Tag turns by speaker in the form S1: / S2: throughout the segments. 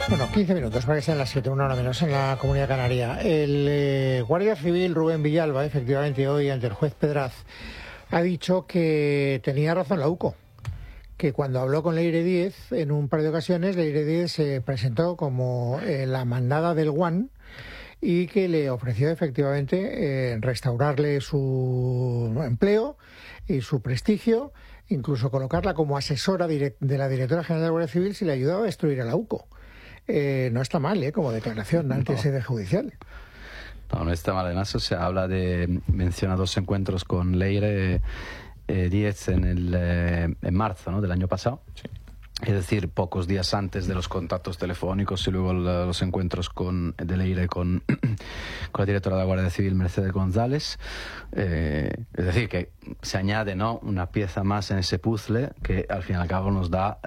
S1: Bueno, 15 minutos para que sean las 7, una hora menos en la Comunidad Canaria. El guardia civil Rubén Villalba, efectivamente, hoy ante el juez Pedraz, ha dicho que tenía razón la UCO, que cuando habló con Leire Díez en un par de ocasiones, Leire Díez se presentó como la mandada del Guan y que le ofreció efectivamente restaurarle su empleo y su prestigio, incluso colocarla como asesora de la directora general de la Guardia Civil si le ayudaba a destruir a la UCO. No está mal, como declaración ante sede judicial.
S2: No está mal. Además, se habla de mencionados encuentros con Leire Díez en marzo, ¿no?, del año pasado. Sí. Es decir, pocos días antes de los contactos telefónicos y luego los encuentros de Leire con la directora de la Guardia Civil, Mercedes González. Es decir, que se añade, ¿no?, una pieza más en ese puzzle que al fin y al cabo nos da...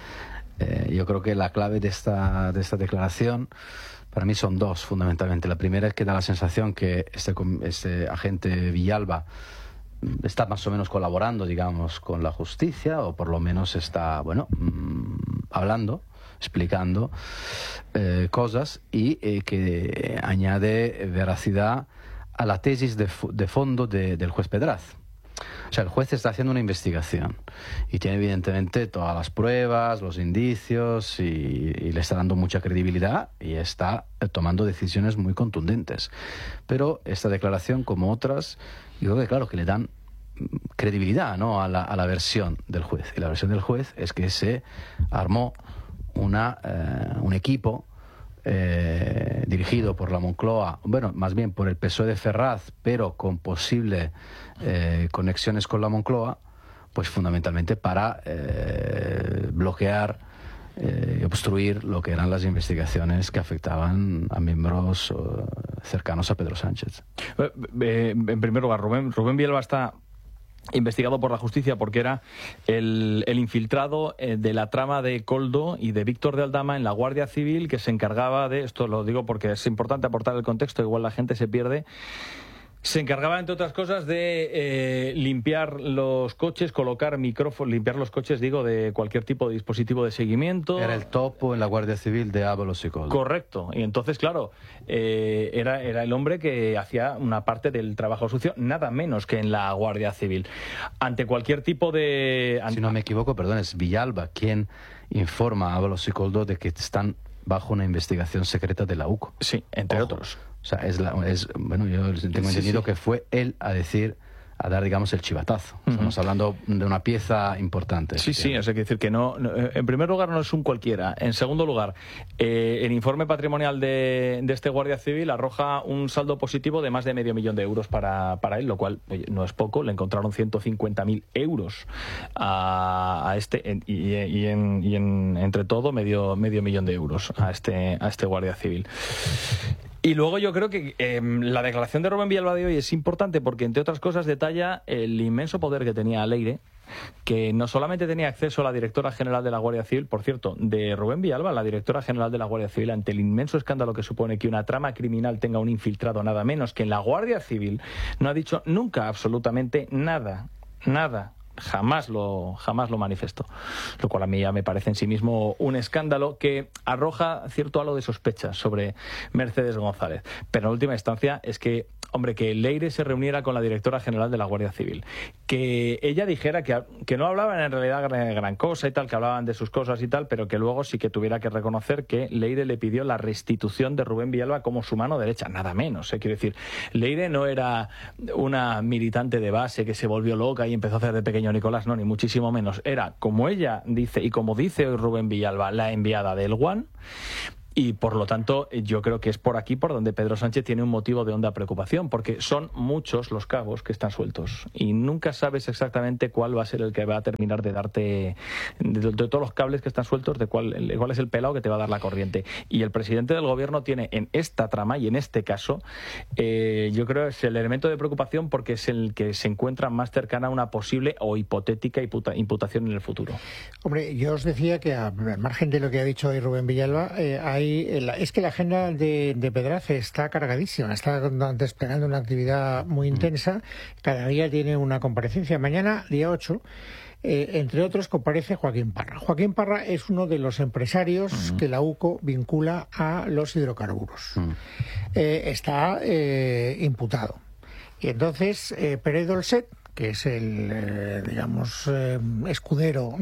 S2: yo creo que la clave de esta declaración para mí son dos, fundamentalmente. La primera es que da la sensación que este agente Villalba está más o menos colaborando, digamos, con la justicia, o por lo menos está, hablando, explicando cosas, y que añade veracidad a la tesis de fondo del juez Pedraz. O sea, el juez está haciendo una investigación y tiene evidentemente todas las pruebas, los indicios, y le está dando mucha credibilidad y está tomando decisiones muy contundentes. Pero esta declaración, como otras, yo creo que claro que le dan credibilidad, ¿no?, a la versión del juez. Y la versión del juez es que se armó un equipo dirigido por la Moncloa, más bien por el PSOE de Ferraz, pero con posible conexiones con la Moncloa, pues fundamentalmente para bloquear y obstruir lo que eran las investigaciones que afectaban a miembros cercanos a Pedro Sánchez.
S3: En primer lugar, Rubén Villalba está investigado por la justicia porque era el infiltrado de la trama de Koldo y de Víctor de Aldama en la Guardia Civil, que se encargaba de, esto lo digo porque es importante aportar el contexto, igual la gente se pierde. Se encargaba, entre otras cosas, de limpiar los coches, colocar micrófonos, limpiar los coches, de cualquier tipo de dispositivo de seguimiento.
S2: Era el topo en la Guardia Civil de Ábalos y Koldo.
S3: Correcto. Y entonces, claro, era el hombre que hacía una parte del trabajo sucio, nada menos que en la Guardia Civil. Ante cualquier tipo de...
S2: Si no me equivoco, perdón, es Villalba quien informa a Ábalos y Koldo de que están bajo una investigación secreta de la UCO.
S3: Sí, entre otros.
S2: O sea, yo tengo entendido que fue él a dar, digamos, el chivatazo. Estamos hablando de una pieza importante.
S3: Sí, eso hay que decir que no, en primer lugar, no es un cualquiera. En segundo lugar, el informe patrimonial de este Guardia Civil arroja un saldo positivo de más de €500.000 para él, lo cual, oye, no es poco. Le encontraron 150.000 euros a este, entre todo, medio millón de euros a este Guardia Civil. Y luego yo creo que la declaración de Rubén Villalba de hoy es importante porque, entre otras cosas, detalla el inmenso poder que tenía Leire, que no solamente tenía acceso a la directora general de la Guardia Civil, por cierto, de Rubén Villalba, la directora general de la Guardia Civil, ante el inmenso escándalo que supone que una trama criminal tenga un infiltrado, nada menos que en la Guardia Civil, no ha dicho nunca absolutamente nada. Jamás lo manifestó, lo cual a mí ya me parece en sí mismo un escándalo que arroja cierto halo de sospecha sobre Mercedes González. Pero en última instancia es que, hombre, que Leire se reuniera con la directora general de la Guardia Civil, que ella dijera que no hablaban en realidad gran cosa y tal, que hablaban de sus cosas y tal, pero que luego sí que tuviera que reconocer que Leire le pidió la restitución de Rubén Villalba como su mano derecha, nada menos. Quiero decir, Leire no era una militante de base que se volvió loca y empezó a hacer de pequeño Nicolás, no, ni muchísimo menos. Era, como ella dice y como dice hoy Rubén Villalba, la enviada del Guan. Y por lo tanto yo creo que es por aquí por donde Pedro Sánchez tiene un motivo de honda preocupación, porque son muchos los cabos que están sueltos y nunca sabes exactamente cuál va a ser el que va a terminar de darte, de todos los cables que están sueltos, de cuál es el pelado que te va a dar la corriente. Y el presidente del gobierno tiene en esta trama y en este caso yo creo que es el elemento de preocupación porque es el que se encuentra más cercana a una posible o hipotética imputación en el futuro.
S1: Hombre, yo os decía que al margen de lo que ha dicho hoy Rubén Villalba, es que la agenda de Pedraz está cargadísima, está desplegando una actividad muy intensa, cada día tiene una comparecencia. Mañana, día 8, entre otros, comparece Joaquín Parra. Joaquín Parra es uno de los empresarios que la UCO vincula a los hidrocarburos. Está imputado. Y entonces Pere Dolcet, que es el, escudero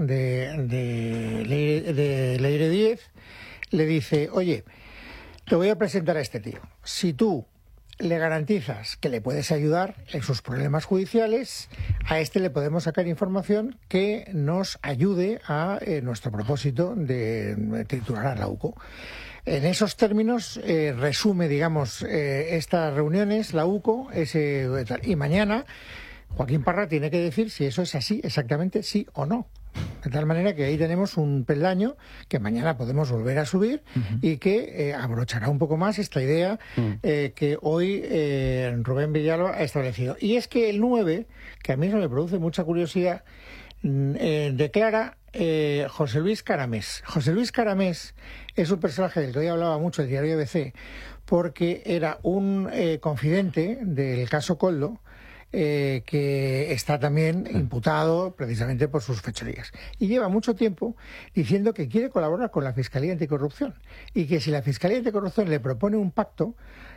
S1: de Leire Díez, le dice: oye, te voy a presentar a este tío. Si tú le garantizas que le puedes ayudar en sus problemas judiciales, a este le podemos sacar información que nos ayude a nuestro propósito de titular a la UCO. En esos términos resume, estas reuniones, la UCO, y mañana Joaquín Parra tiene que decir si eso es así, exactamente sí o no. De tal manera que ahí tenemos un peldaño que mañana podemos volver a subir y que abrochará un poco más esta idea que hoy Rubén Villalba ha establecido. Y es que el 9, que a mí eso me produce mucha curiosidad, declara José Luis Caramés. José Luis Caramés es un personaje del que hoy hablaba mucho el diario ABC, porque era un confidente del caso Koldo, que está también imputado precisamente por sus fechorías. Y lleva mucho tiempo diciendo que quiere colaborar con la Fiscalía Anticorrupción y que si la Fiscalía Anticorrupción le propone un pacto,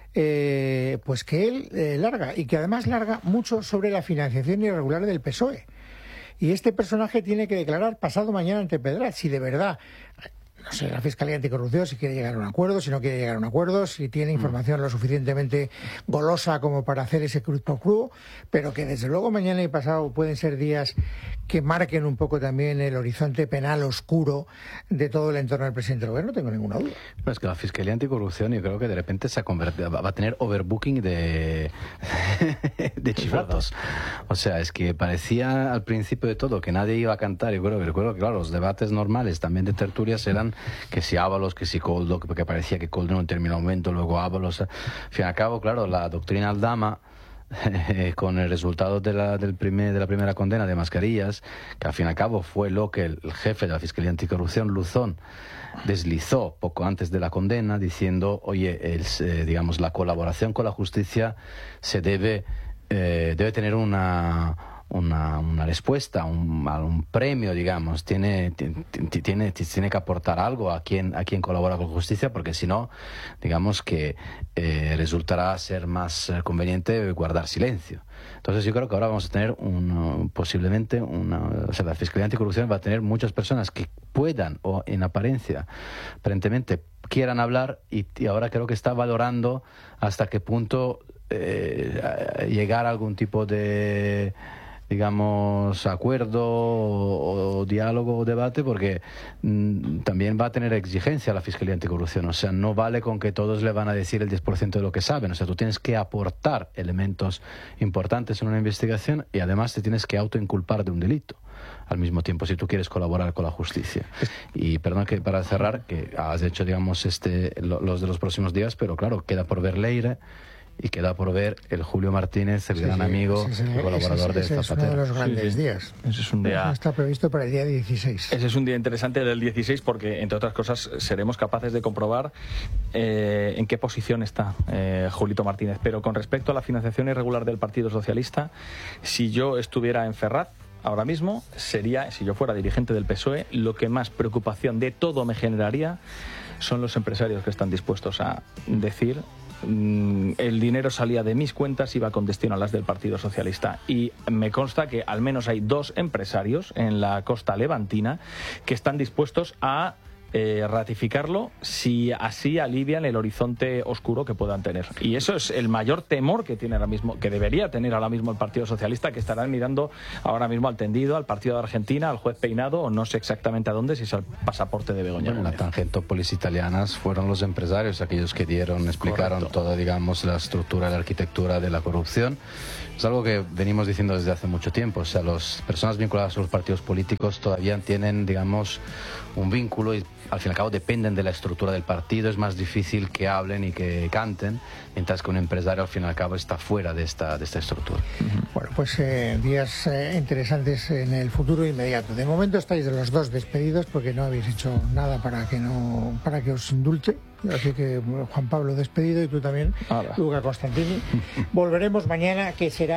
S1: pues que él larga, y que además larga mucho sobre la financiación irregular del PSOE. Y este personaje tiene que declarar pasado mañana ante Pedraz si de verdad, no sé, la Fiscalía Anticorrupción, si quiere llegar a un acuerdo, si no quiere llegar a un acuerdo, si tiene información lo suficientemente golosa como para hacer ese cruz pro quo, pero que desde luego mañana y pasado pueden ser días que marquen un poco también el horizonte penal oscuro de todo el entorno del presidente del gobierno, no tengo ninguna duda.
S2: Pero es que la Fiscalía Anticorrupción, yo creo que de repente se ha convertido, va a tener overbooking de chivatos. O sea, es que parecía al principio de todo que nadie iba a cantar. Yo recuerdo que claro, los debates normales también de tertulias eran que si Ábalos, que si Koldo, porque parecía que Koldo no terminó aumento, luego Ábalos. Al fin y al cabo, claro, la doctrina Aldama, con el resultado de la primera condena de Mascarillas, que al fin y al cabo fue lo que el jefe de la Fiscalía Anticorrupción, Luzón, deslizó poco antes de la condena, diciendo: oye, la colaboración con la justicia se debe tener una respuesta, un premio, digamos, tiene que aportar algo a quien colabora con justicia, porque si no, digamos que resultará ser más conveniente guardar silencio. Entonces yo creo que ahora vamos a tener posiblemente la Fiscalía Anticorrupción va a tener muchas personas que puedan, o en aparentemente quieran hablar, y ahora creo que está valorando hasta qué punto llegar a algún tipo de acuerdo o diálogo o debate, porque también va a tener exigencia la Fiscalía Anticorrupción. O sea, no vale con que todos le van a decir el 10% de lo que saben. O sea, tú tienes que aportar elementos importantes en una investigación y además te tienes que autoinculpar de un delito al mismo tiempo, si tú quieres colaborar con la justicia. Y perdón que para cerrar, que has hecho, los de los próximos días, pero claro, queda por ver Leire. Y queda por ver el Julio Martínez, el gran amigo y colaborador de Zapatero.
S1: Es uno de los grandes días.
S3: Ese es un día...
S1: Está previsto para el día 16.
S3: Ese es un día interesante del 16 porque, entre otras cosas, seremos capaces de comprobar en qué posición está Julito Martínez. Pero con respecto a la financiación irregular del Partido Socialista, si yo estuviera en Ferraz, ahora mismo sería, si yo fuera dirigente del PSOE, lo que más preocupación de todo me generaría son los empresarios que están dispuestos a decir: el dinero salía de mis cuentas, iba con destino a las del Partido Socialista. Y me consta que al menos hay 2 empresarios en la costa levantina que están dispuestos a ratificarlo si así alivian el horizonte oscuro que puedan tener. Y eso es el mayor temor que tiene ahora mismo, que debería tener ahora mismo el Partido Socialista, que estarán mirando ahora mismo al tendido, al partido de Argentina, al juez Peinado, o no sé exactamente a dónde, si es al pasaporte de Begoña.
S2: Bueno, la Tangentopoli italianas fueron los empresarios, aquellos que explicaron Correcto. Toda, la estructura, la arquitectura de la corrupción. Es algo que venimos diciendo desde hace mucho tiempo. O sea, las personas vinculadas a los partidos políticos todavía tienen, un vínculo y al fin y al cabo dependen de la estructura del partido. Es más difícil que hablen y que canten, mientras que un empresario al fin y al cabo está fuera de esta estructura.
S1: Bueno, pues días interesantes en el futuro inmediato. De momento estáis de los 2 despedidos porque no habéis hecho nada para que os indulte. Así que Juan Pablo despedido y tú también, Luca Constantini. Volveremos mañana, que será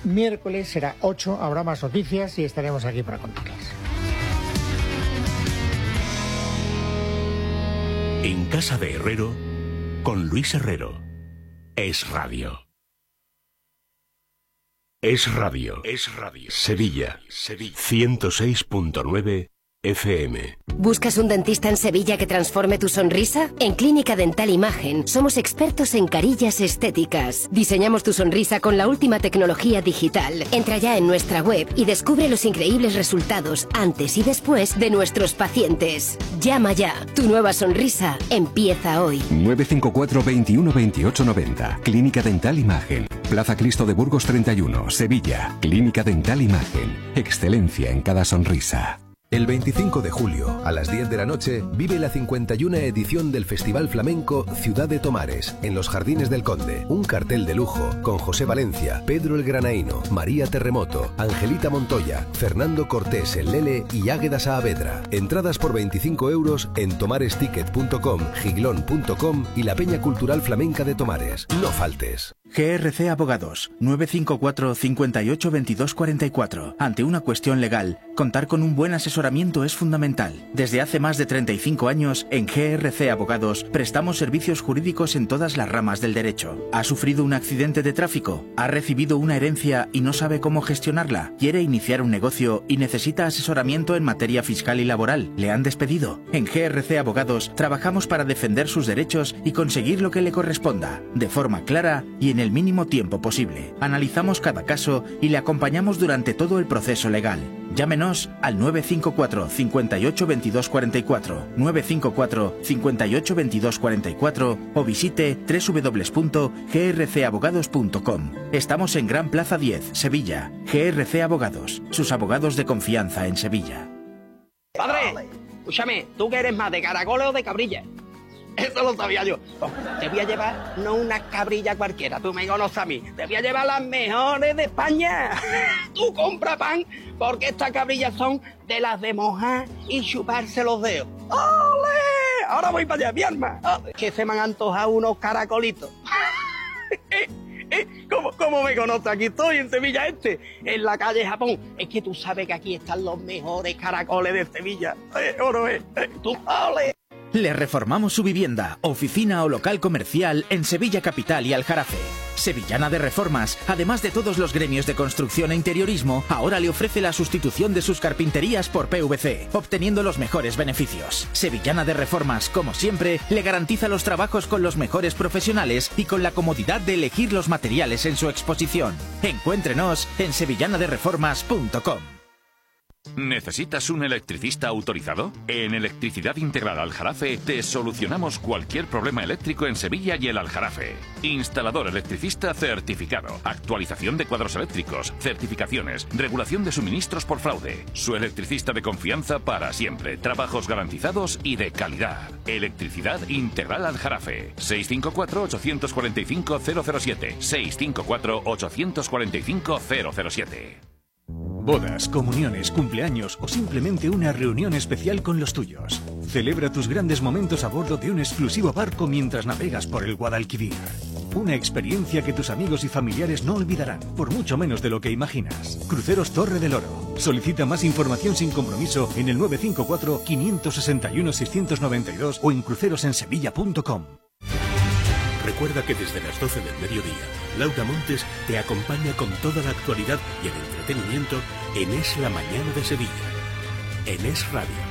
S1: miércoles será 8, habrá más noticias y estaremos aquí para contarlas.
S4: En Casa de Herrero, con Luis Herrero. Es Radio. Es Radio. Es Radio. Sevilla. 106.9 FM.
S5: ¿Buscas un dentista en Sevilla que transforme tu sonrisa? En Clínica Dental Imagen somos expertos en carillas estéticas. Diseñamos tu sonrisa con la última tecnología digital. Entra ya en nuestra web y descubre los increíbles resultados antes y después de nuestros pacientes. Llama ya. Tu nueva sonrisa empieza hoy.
S6: 954 21 28 90. Clínica Dental Imagen. Plaza Cristo de Burgos 31, Sevilla. Clínica Dental Imagen. Excelencia en cada sonrisa.
S7: El 25 de julio, a las 10 de la noche, vive la 51 edición del Festival Flamenco Ciudad de Tomares, en los Jardines del Conde. Un cartel de lujo con José Valencia, Pedro el Granaíno, María Terremoto, Angelita Montoya, Fernando Cortés el Lele y Águeda Saavedra. Entradas por 25 euros en tomaresticket.com, giglón.com y la Peña Cultural Flamenca de Tomares. No faltes.
S8: GRC Abogados, 954 58 22 44. Ante una cuestión legal, contar con un buen asesoramiento es fundamental. Desde hace más de 35 años, en GRC Abogados, prestamos servicios jurídicos en todas las ramas del derecho. ¿Ha sufrido un accidente de tráfico? ¿Ha recibido una herencia y no sabe cómo gestionarla? ¿Quiere iniciar un negocio y necesita asesoramiento en materia fiscal y laboral? ¿Le han despedido? En GRC Abogados, trabajamos para defender sus derechos y conseguir lo que le corresponda, de forma clara y en el mínimo tiempo posible. Analizamos cada caso y le acompañamos durante todo el proceso legal. Llámenos al 954 58 22 44, 954 58 22 44 o visite www.grcabogados.com. Estamos en Gran Plaza 10, Sevilla. GRC Abogados, sus abogados de confianza en Sevilla.
S9: Padre, escúchame, ¿tú que eres más de caracoles o de cabrilla? Eso lo sabía yo. Te voy a llevar no una cabrilla cualquiera, tú me conoces a mí. Te voy a llevar las mejores de España. Tú compra pan, porque estas cabrillas son de las de mojar y chuparse los dedos. ¡Ole! Ahora voy para allá, mi alma. Que se me han antojado unos caracolitos. ¿Cómo me conoces? Aquí estoy, en Sevilla Este, en la calle Japón. Es que tú sabes que aquí están los mejores caracoles de Sevilla. ¿O es? Tú, ¡ole!
S8: Le reformamos su vivienda, oficina o local comercial en Sevilla Capital y Aljarafe. Sevillana de Reformas, además de todos los gremios de construcción e interiorismo, ahora le ofrece la sustitución de sus carpinterías por PVC, obteniendo los mejores beneficios. Sevillana de Reformas, como siempre, le garantiza los trabajos con los mejores profesionales y con la comodidad de elegir los materiales en su exposición. Encuéntrenos en sevillanadereformas.com.
S10: ¿Necesitas un electricista autorizado? En Electricidad Integral Aljarafe te solucionamos cualquier problema eléctrico en Sevilla y el Aljarafe. Instalador electricista certificado, actualización de cuadros eléctricos, certificaciones, regulación de suministros por fraude. Su electricista de confianza para siempre, trabajos garantizados y de calidad. Electricidad Integral Aljarafe. 654-845-007. 654-845-007.
S11: Bodas, comuniones, cumpleaños o simplemente una reunión especial con los tuyos. Celebra tus grandes momentos a bordo de un exclusivo barco mientras navegas por el Guadalquivir. Una experiencia que tus amigos y familiares no olvidarán, por mucho menos de lo que imaginas. Cruceros Torre del Oro. Solicita más información sin compromiso en el 954-561-692 o en crucerosensevilla.com.
S4: Recuerda que desde las 12 del mediodía, Laura Montes te acompaña con toda la actualidad y el entretenimiento en Es la Mañana de Sevilla, en Es Radio.